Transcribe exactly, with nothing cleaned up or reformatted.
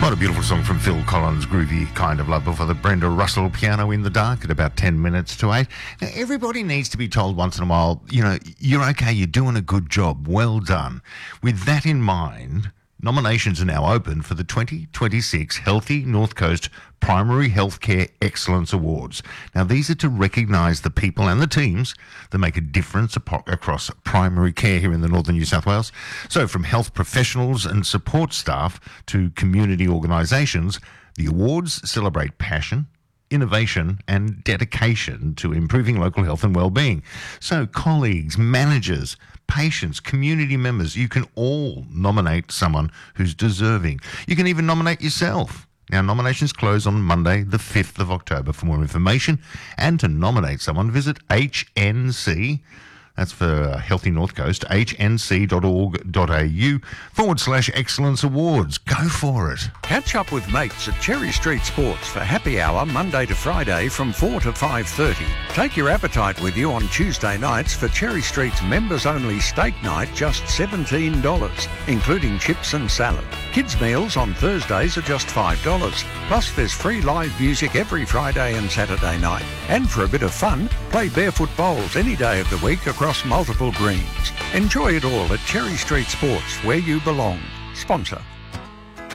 What a beautiful song from Phil Collins, Groovy Kind of Love, before the Brenda Russell Piano in the Dark at about ten minutes to eight. Now, everybody needs to be told once in a while, you know, you're okay, you're doing a good job, well done. With that in mind, nominations are now open for the twenty twenty-six Healthy North Coast Primary Healthcare Excellence Awards. Now, these are to recognise the people and the teams that make a difference across primary care here in the northern New South Wales. So, from health professionals and support staff to community organisations, the awards celebrate passion, innovation and dedication to improving local health and well-being. So colleagues, managers, patients, community members, you can all nominate someone who's deserving. You can even nominate yourself. Now, nominations close on Monday, the fifth of October. For more information and to nominate someone, visit H N C, that's for Healthy North Coast, hnc.org.au forward slash excellence awards. Go for it. Catch up with mates at Cherry Street Sports for happy hour Monday to Friday from four to five thirty. Take your appetite with you on Tuesday nights for Cherry Street's members-only steak night, just seventeen dollars, including chips and salad. Kids' meals on Thursdays are just five dollars. Plus, there's free live music every Friday and Saturday night. And for a bit of fun, play barefoot bowls any day of the week across multiple greens. Enjoy it all at Cherry Street Sports, where you belong. Sponsor